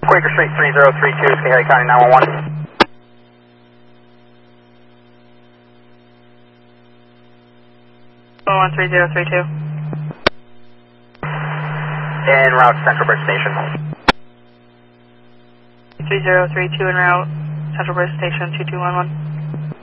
Quaker Street 3032, Schoharie County 911. 3032. En route to Central Bridge Station. 3032 en route, Central Bridge Station 2211.